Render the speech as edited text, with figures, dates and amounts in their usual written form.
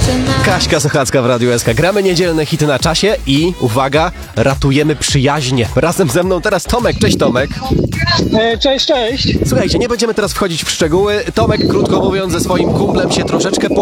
Kaśka Sochacka w Radiu SK. Gramy niedzielne hity na czasie i, uwaga, ratujemy przyjaźnie. Razem ze mną teraz Tomek. Cześć Tomek. Cześć. Słuchajcie, nie będziemy teraz wchodzić w szczegóły. Tomek, krótko mówiąc, ze swoim kumplem się troszeczkę